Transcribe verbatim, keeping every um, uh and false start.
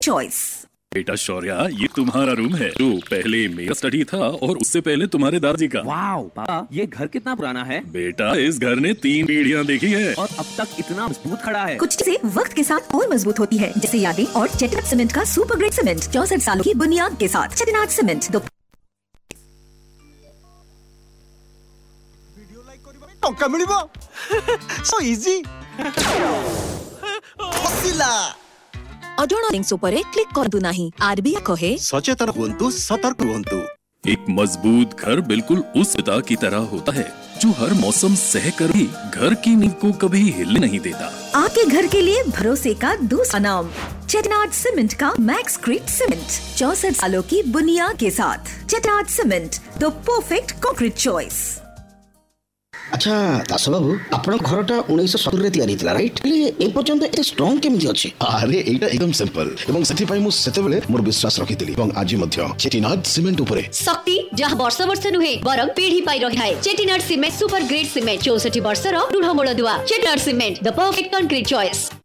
choice. बेटा शौर्या, ये तुम्हारा रूम है जो पहले मेरा स्टडी था और उससे पहले तुम्हारे दादाजी का। वाओ पापा, ये घर कितना पुराना है? बेटा इस घर ने तीन पीढ़ियां देखी है और अब तक इतना मजबूत खड़ा है। कुछ चीजें वक्त के साथ और मजबूत होती है, जैसे यादें और चेटिनाड सीमेंट का सुपर ग्रेट सीमेंट चौसठ सालों की बुनियाद के साथ। चेटिनाड सीमेंट दो टंका मिलिबो सो इजी हसिला अजोना लिंक्स उपरे क्लिक करदु नाही। आरबीआई कहे सचेतन हुंतु, सतर्क हुंतु। एक मजबूत घर बिल्कुल उस पिता की तरह होता है जो हर मौसम सह कर भी घर की नींव को कभी हिलने नहीं देता। आपके घर के लिए भरोसे का दूसरा नाम चेटिनाड सीमेंट का मैक्स क्रीट सीमेंट चौसठ सालों की बुनियाद के साथ। Chettinad cement the perfect concrete choice. अच्छा दास बाबू, आपण घरटा उन्नीस सौ सत्तर रे तयारी थिला राइट? ले ए पर्यंत एते स्ट्रांग केमिति अछि? अरे एटा एकदम सिंपल एवं सेति पई मु सेते बेले मोर विश्वास रखितिली एवं आज मध्य चेटिनाड सीमेंट उपरे शक्ति जहाँ वर्ष वर्ष नुहे बरं पीढ़ी पाई रही है। Chettinad cement super great cement चौसठ वर्ष रो दृढ़ मूल दुआ। Chettinad cement the perfect concrete choice.